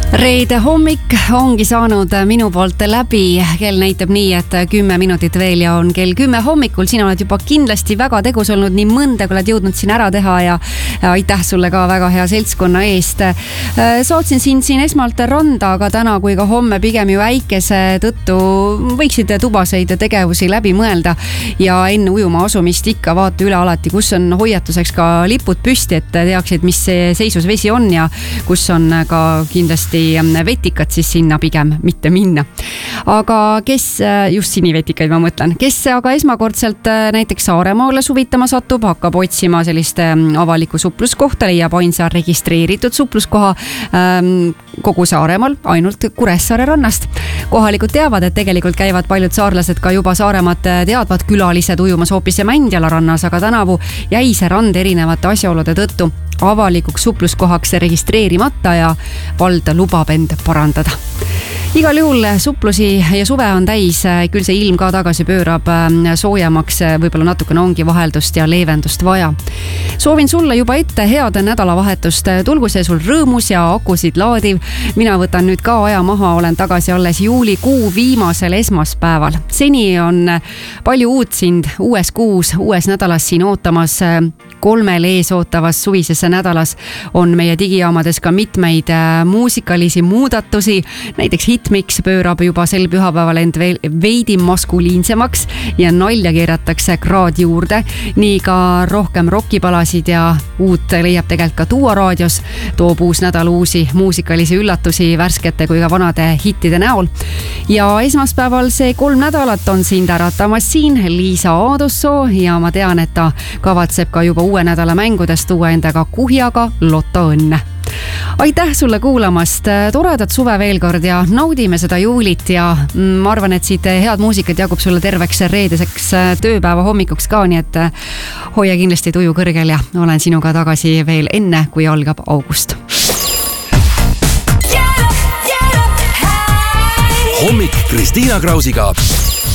Reede hommik ongi saanud minu poolt läbi. Kell näitab nii, et 10 minutit veel ja on kell 10 hommikul. Sina oled juba kindlasti väga tegus olnud, nii mõndagi oled jõudnud siin ära teha ja aitäh sulle ka väga hea seltskonna eest. Saatsin siin esmalt randa, aga täna kui ka homme pigem ju äikese tõttu võiksid tubaseid tegevusi läbi mõelda ja enne ujuma asumist ikka vaata üle alati, kus on hoiatuseks ka lipud püsti, et teaksid, mis seisus vesi on ja kus on ka kindlasti vetikad, siis sinna pigem mitte minna. Aga kes, just sinivetikaid ma mõtlen, kes aga esmakordselt näiteks Saaremaale suvitama satub, hakkab otsima sellist avalikku supluskohta, leiab ainsa registreeritud supluskoha kogu Saaremaal, ainult Kuressaare rannast. Kohalikud teavad, et tegelikult käivad paljud saarlased ka juba Saaremaad teadvad külalised ujumas hoopis Mändjala rannas, aga tänavu jäi see rand erinevate asjaolude tõttu avalikuks supluskohaks registreerimata ja vald lubab end parandada. Igal juhul suplusi ja suve on täis, küll see ilm ka tagasi pöörab soojemaks, võib-olla natukene ongi vaheldust ja leevendust vaja. Soovin sulle juba ette head nädalavahetust, tulgu see sul rõõmus ja akusid laadiv. Mina võtan nüüd ka aja maha, olen tagasi alles juulikuu viimasel esmaspäeval. Seni on palju uut sind uues kuus, uues nädalas siin ootamas. 3 ees ootavas suvisesse nädalas on meie digijaamades ka mitmeid muusikalisi muudatusi. Näiteks Hitmix pöörab juba sel pühapäeval end veidi maskuliinsemaks ja nalja keeratakse kraad juurde. Nii ka rohkem rockipalasid ja uut leiab tegelikult ka Duo raadios. Toob uus nädal uusi muusikalisi üllatusi värskete kui ka vanade hittide näol. Ja esmaspäeval see 3 nädalat on sind äratamas siin Liisa Aadussoo ja ma tean, et ta kavatseb ka juba uue nädala mängudest tuua endaga kuhjaga lotoõnne. Aitäh sulle kuulamast, toredat suve veel kord ja naudime seda juulit ja ma arvan, et siit head muusikat jagub sulle terveks reedeseks tööpäeva hommikuks ka, nii et hoia kindlasti tuju kõrgel ja olen sinuga tagasi veel enne, kui algab august. Hommik Kristiina Krausiga.